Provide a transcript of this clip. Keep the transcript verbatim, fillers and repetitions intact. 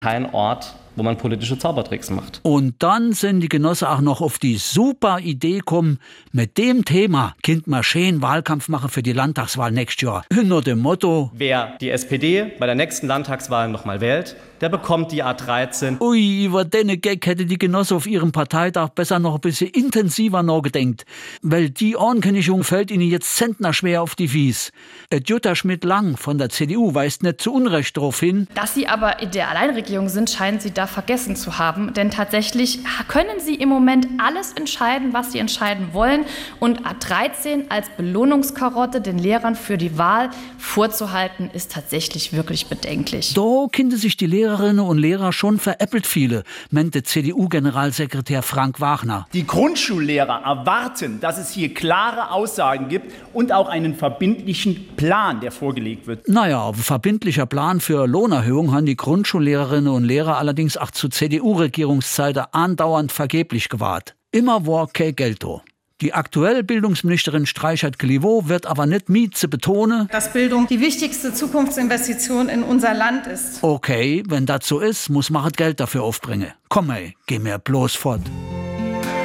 kein Ort, wo man politische Zaubertricks macht. Und dann sind die Genossen auch noch auf die super Idee gekommen, mit dem Thema Kind mal schön Wahlkampf machen für die Landtagswahl nächstes Jahr. Unter dem Motto: Wer die S P D bei der nächsten Landtagswahl nochmal wählt, der bekommt die A dreizehn. Ui, über den Gag hätte die Genosse auf ihrem Parteitag besser noch ein bisschen intensiver nachgedenkt. Weil die Ankündigung fällt ihnen jetzt zentnerschwer auf die Fies. Et Jutta Schmidt-Lang von der C D U weist nicht zu Unrecht darauf hin. Dass sie aber in der Alleinregierung sind, scheinen sie da vergessen zu haben. Denn tatsächlich können sie im Moment alles entscheiden, was sie entscheiden wollen. Und A dreizehn als Belohnungskarotte den Lehrern für die Wahl vorzuhalten, ist tatsächlich wirklich bedenklich. Da könnte sich die Lehrerinnen und Lehrer schon veräppelt viele, meinte C D U-Generalsekretär Frank Wagner. Die Grundschullehrer erwarten, dass es hier klare Aussagen gibt und auch einen verbindlichen Plan, der vorgelegt wird. Naja, ein verbindlicher Plan für Lohnerhöhung haben die Grundschullehrerinnen und Lehrer allerdings auch zu C D U-Regierungszeiten andauernd vergeblich gewahrt. Immer war kein Geld da. Die aktuelle Bildungsministerin Streichert-Gliwo wird aber nicht miet zu betonen, dass Bildung die wichtigste Zukunftsinvestition in unser Land ist. Okay, wenn das so ist, muss man halt Geld dafür aufbringen. Komm ey, geh mir bloß fort.